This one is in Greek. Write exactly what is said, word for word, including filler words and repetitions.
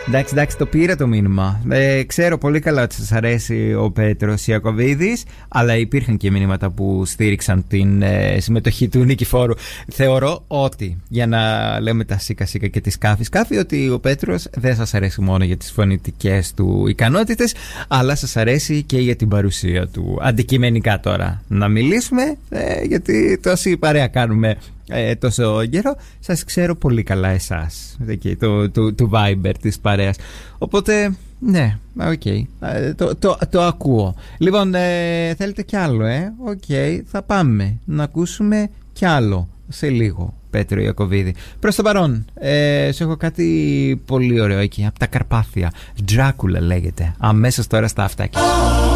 Εντάξει, εντάξει, το πήρα το μήνυμα. Ε, ξέρω πολύ καλά ότι σας αρέσει ο Πέτρος Ιακωβίδης, αλλά υπήρχαν και μηνύματα που στήριξαν την ε, συμμετοχή του Νικηφόρου. Θεωρώ ότι, για να λέμε τα σίκα σίκα και τη σκάφη σκάφη, ότι ο Πέτρος δεν σας αρέσει μόνο για τις φωνητικές του ικανότητες, αλλά σας αρέσει και για την παρουσία του. Αντικειμενικά τώρα να μιλήσουμε, ε, γιατί τόση παρέα κάνουμε Ε, τόσο καιρό, σας ξέρω πολύ καλά εσάς, εκεί, το, το, το Viber της παρέας. Οπότε, ναι, οκ, okay, ε, το, το, το ακούω. Λοιπόν, ε, θέλετε κι άλλο, ε, οκ, okay, θα πάμε να ακούσουμε κι άλλο σε λίγο, Πέτρο Ιακωβίδη. Προς το παρόν, ε, σου έχω κάτι πολύ ωραίο εκεί, από τα Καρπάθια. Dracula λέγεται, αμέσως τώρα στα αυτάκια.